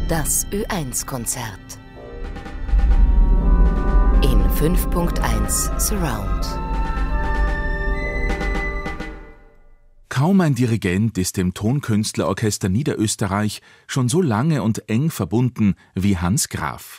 Das Ö1-Konzert in 5.1 Surround. Kaum ein Dirigent ist dem Tonkünstlerorchester Niederösterreich schon so lange und eng verbunden wie Hans Graf.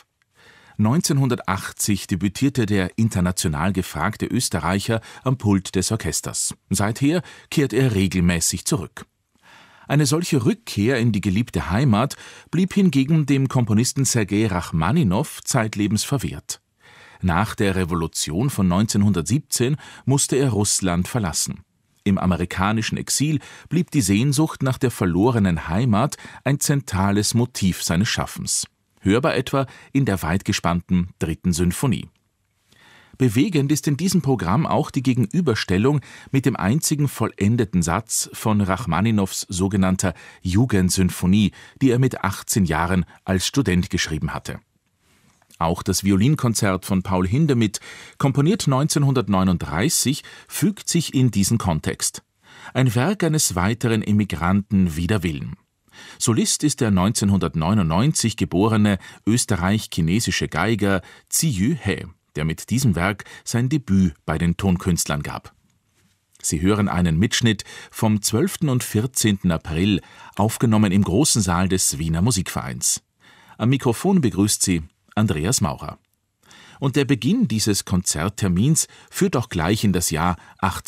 1980 debütierte der international gefragte Österreicher am Pult des Orchesters. Seither kehrt er regelmäßig zurück. Eine solche Rückkehr in die geliebte Heimat blieb hingegen dem Komponisten Sergei Rachmaninow zeitlebens verwehrt. Nach der Revolution von 1917 musste er Russland verlassen. Im amerikanischen Exil blieb die Sehnsucht nach der verlorenen Heimat ein zentrales Motiv seines Schaffens. Hörbar etwa in der weitgespannten 3. Sinfonie. Bewegend ist in diesem Programm auch die Gegenüberstellung mit dem einzigen vollendeten Satz von Rachmaninows sogenannter Jugendsymphonie, die er mit 18 Jahren als Student geschrieben hatte. Auch das Violinkonzert von Paul Hindemith, komponiert 1939, fügt sich in diesen Kontext. Ein Werk eines weiteren Emigranten wider Willen. Solist ist der 1999 geborene österreich-chinesische Geiger Ziyu He, der mit diesem Werk sein Debüt bei den Tonkünstlern gab. Sie hören einen Mitschnitt vom 12. und 14. April, aufgenommen im großen Saal des Wiener Musikvereins. Am Mikrofon begrüßt Sie Andreas Maurer. Und der Beginn dieses Konzerttermins führt auch gleich in das Jahr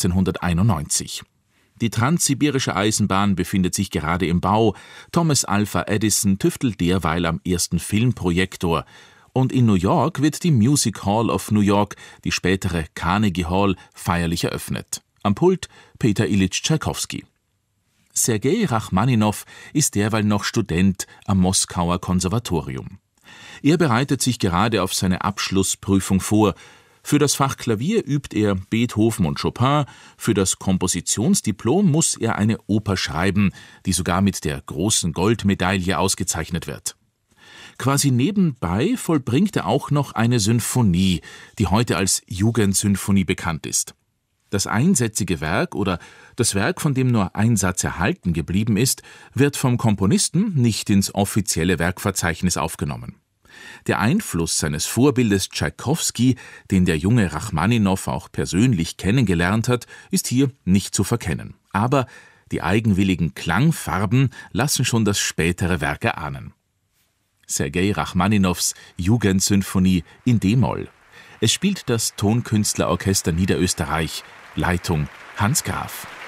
1891. Die Transsibirische Eisenbahn befindet sich gerade im Bau, Thomas Alva Edison tüftelt derweil am ersten Filmprojektor und in New York wird die Music Hall of New York, die spätere Carnegie Hall, feierlich eröffnet. Am Pult Peter Ilyich Tschaikowski. Sergei Rachmaninow ist derweil noch Student am Moskauer Konservatorium. Er bereitet sich gerade auf seine Abschlussprüfung vor. Für das Fach Klavier übt er Beethoven und Chopin, für das Kompositionsdiplom muss er eine Oper schreiben, die sogar mit der großen Goldmedaille ausgezeichnet wird. Quasi nebenbei vollbringt er auch noch eine Sinfonie, die heute als Jugendsymphonie bekannt ist. Das einsätzige Werk oder das Werk, von dem nur ein Satz erhalten geblieben ist, wird vom Komponisten nicht ins offizielle Werkverzeichnis aufgenommen. Der Einfluss seines Vorbildes Tschaikowski, den der junge Rachmaninow auch persönlich kennengelernt hat, ist hier nicht zu verkennen. Aber die eigenwilligen Klangfarben lassen schon das spätere Werk erahnen. Sergei Rachmaninows Jugendsymphonie in d-Moll. Es spielt das Tonkünstlerorchester Niederösterreich, Leitung Hans Graf.